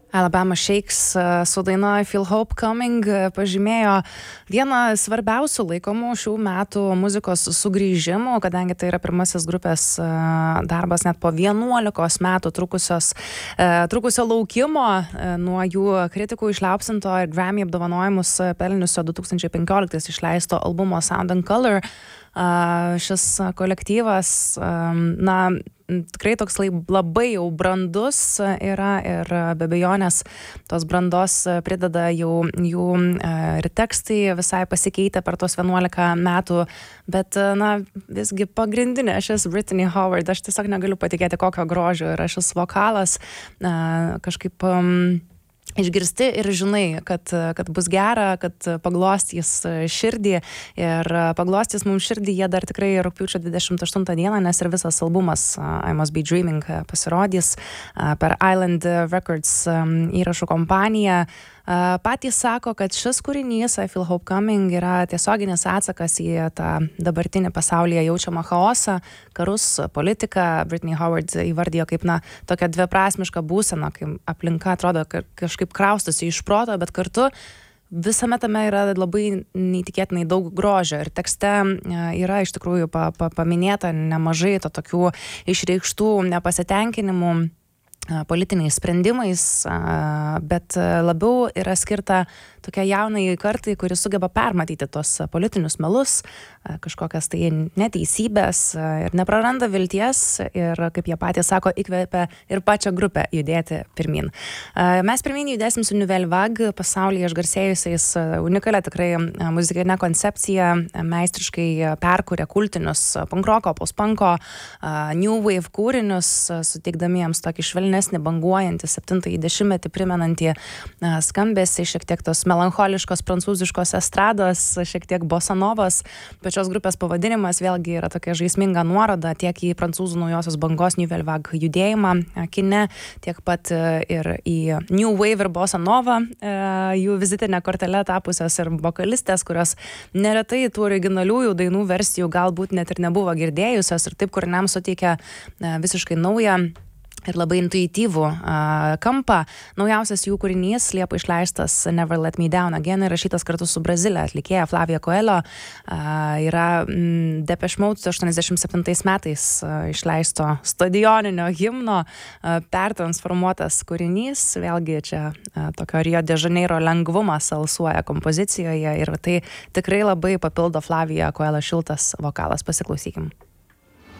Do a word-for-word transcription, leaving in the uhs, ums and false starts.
Alabama Shakes su daina Feel Hope Coming pažymėjo vieną svarbiausių laikomų šių metų muzikos sugrįžimų, kadangi tai yra pirmasis grupės darbas net po vienuolikos metų trukusios, trukusio laukimo nuo jų kritikų išliaupsinto ir Grammy apdovanojimus pelniusio du tūkstančiai penkioliktais išleisto albumo Sound and Color. Šis kolektyvas, na, tikrai toks labai jau brandus yra ir be abejonės tos brandos prideda jau jų ir tekstai visai pasikeitę per tos vienuolika metų, bet, na, visgi pagrindinė šis Brittany Howard, aš tiesiog negaliu patikėti, kokio grožio yra šis vokalas, kažkaip išgirsti ir žinai, kad, kad bus gera, kad paglostys širdį ir paglostys mums širdį jie dar tikrai rugpjūčio dvidešimt aštuntą dieną, nes ir visas albumas I Must Be Dreaming pasirodys per Island Records įrašų kompaniją. Patys sako, kad šis kūrinys I Feel Hope Coming yra tiesioginis atsakas į tą dabartinį pasaulyje jaučiamą chaosą, karus, politiką. Brittany Howard įvardijo kaip, na, tokią dviprasmišką būseną, kai aplinka atrodo kažkaip kraustosi iš proto, bet kartu visame tame yra labai neįtikėtinai daug grožio ir tekste yra iš tikrųjų pa, pa, paminėta nemažai to tokių išreikštų nepasitenkinimų politiniais sprendimais, bet labiau yra skirta tokia jaunai kartai, kuri sugeba permatyti tos politinius melus, kažkokias tai neteisybės ir nepraranda vilties ir, kaip jie patys sako, įkvėpia ir pačią grupę judėti pirmin. Mes pirmin judėsim su Nouvelle Vague, pasaulyje išgarsėjusiais unikalia tikrai muzikinė koncepcija, meistriškai perkuria kultinius pankroko, postpanko, new wave kūrinius, suteikdami jiems tokį švelnesnį, banguojantį, septintąjį dešimtmetį primenantį skambesį, šiek tiek tos melancholiškos prancūziškos estrados, šiek tiek bosanovos. Pačios grupės pavadinimas vėlgi yra tokia žaisminga nuoroda tiek į prancūzų naujosios bangos Nouvelle Vague judėjimą kine, tiek pat ir į New Wave ir Bosanova, jų vizitinė kortelė tapusios ir vokalistės, kurios neretai tų originaliųjų dainų versijų galbūt net ir nebuvo girdėjusios ir taip kūriniams suteikia visiškai naują ir labai intuityvų uh, kampą. Naujausias jų kūrinys, Liepą išleistas Never Let Me Down Again, įrašytas kartu su Brazilė atlikėja Flavia Coelho, uh, yra mm, Depeche Mode aštuoniasdešimt septintais metais uh, išleisto stadioninio himno uh, pertransformuotas kūrinys. Vėlgi čia uh, tokio Rio de Janeiro lengvumas alsuoja kompozicijoje ir tai tikrai labai papildo Flavia Coelho šiltas vokalas. Pasiklausykim.